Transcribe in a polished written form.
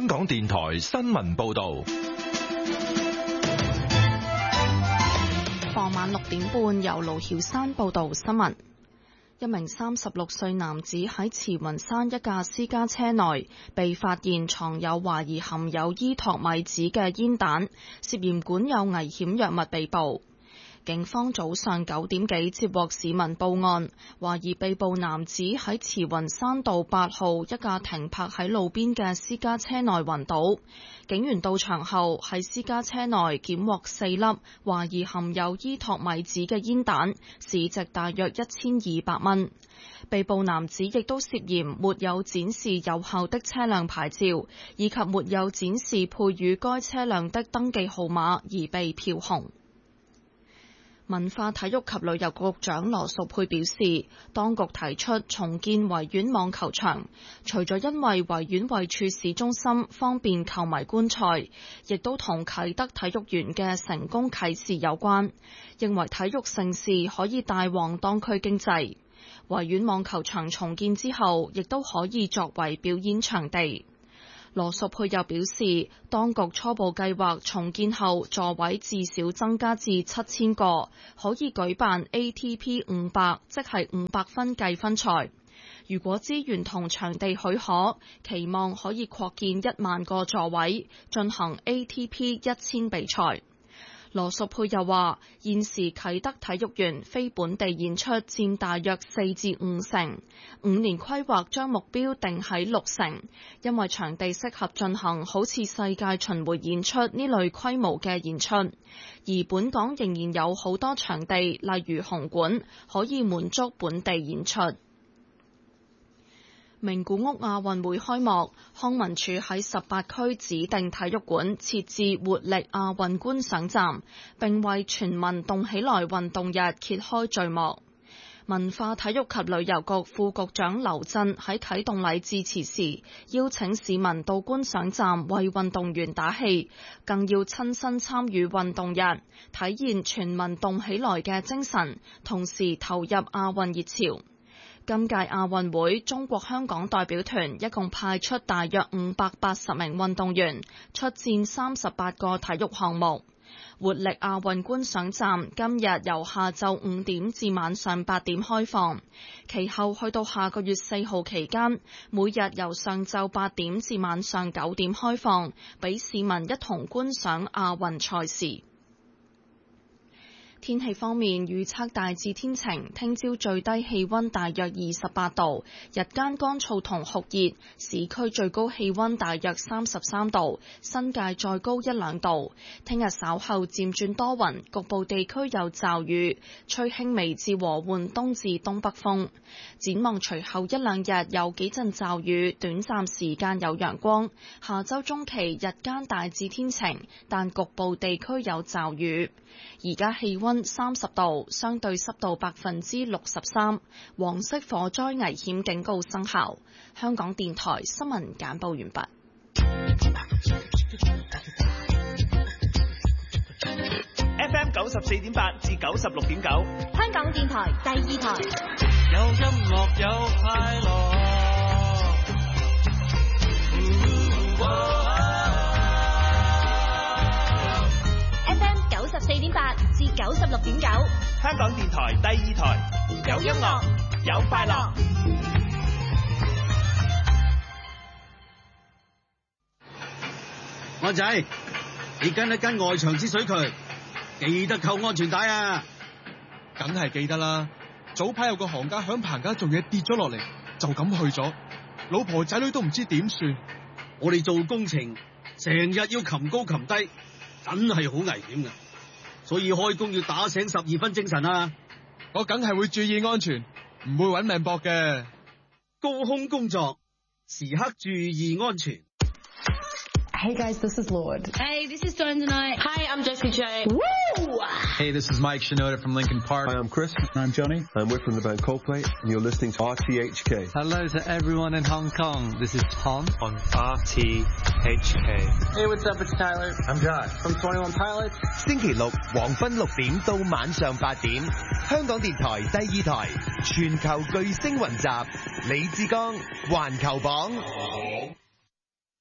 港電台新聞報道。 傍晚6點半，由盧曉山報道新聞。一名36歲男子喺慈雲山一架私家車內被發現藏有懷疑含有伊托米酯嘅煙彈，涉嫌管有危險藥物被捕。警方早上9點幾接獲市民報案，懷疑被捕男子喺慈雲山道8號一架停泊喺路邊嘅私家車內暈倒。警員到場後喺私家車內檢獲4粒懷疑含有伊托米酯嘅煙彈，市值大約1200蚊。被捕男子亦都涉嫌沒有展示有效的車輛牌照，以及沒有展示配予該車輛的登記號碼而被票控。文化體育及旅遊局局長羅淑佩表示，當局提出重建維園網球場，除咗因為維園位處市中心，方便球迷觀賽，亦都同啟德體育園嘅成功啟示有關，認為體育盛事可以帶旺當區經濟。維園網球場重建之後，亦都可以作為表演場地。羅淑佩又表示，當局初步計劃重建後座位至少增加至7000個，可以舉辦 ATP 500，即係500分計分賽。如果資源同場地許可，期望可以擴建1萬個座位，進行 ATP 1000比賽。羅淑佩又話，現時啟德體育園非本地演出佔大約4至5成，5年規劃將目標定喺6成，因為場地適合進行好似世界巡迴演出呢類規模嘅演出，而本港仍然有好多場地，例如紅館，可以滿足本地演出。名古屋亞運會開幕，康文署喺18區指定體育館設置活力亞運觀賞站，並為全民動起來運動日揭開序幕。文化體育及旅遊局副局長劉震喺啟動禮致辭時，邀請市民到觀賞站為運動員打氣，更要親身參與運動日，體現全民動起來嘅精神，同時投入亞運熱潮。今屆亞運會，中國香港代表團一共派出大約580名運動員，出戰38個體育項目。活力亞運觀賞站今日由下晝5點至晚上8點開放，其後去到下個月4號期間，每日由上晝8點至晚上9點開放，俾市民一同觀賞亞運賽事。天氣方面，預測大致天晴，聽朝最低氣溫大約28度，日間乾燥同酷熱，市區最高氣溫大約33度，新界再高1-2度。聽日稍後漸轉多雲，局部地區有驟雨，吹輕微至和緩東至東北風。展望隨後1-2日有幾陣驟雨，短暫時間有陽光。下周中期日間大致天晴，但局部地區有驟雨。而家氣溫30度，相對濕度63%，黃色火災危險警告生效。香港電台新聞簡報完畢。 FM 94.8至96.9， 香港電台第2台。 有音樂有快樂。 94.8至96.9， 香港電台第2台，有音樂，有快樂。 安仔，你跟一跟外牆之水渠，記得扣安全帶啊！ 梗係記得啦。早排有個行家響棚架做嘢跌咗落嚟，就咁去咗，老婆仔女都唔知點算。 我哋做工程，成日要擒高擒低，真係好危險㗎。所以開工要打醒12分精神啊！ 我梗係會注意安全，唔會搵命搏嘅。 高空工作，時刻注意安全。 Hey guys, this is Lord. Hey, this is Joan tonight. Hi, I'm Jessie J. Woo! Hey, this is Mike Shinoda from Linkin Park. Hi, I'm Chris. I'm Johnny. And we're from the band Coldplay, and you're listening to RTHK. Hello to everyone in Hong Kong. This is Tom on RTHK. Hey, what's up? It's Tyler. I'm Josh from 21 Pilots. 星期六黃昏6點到晚上8點，香港電台第2台全球巨星雲集，李志剛環球榜。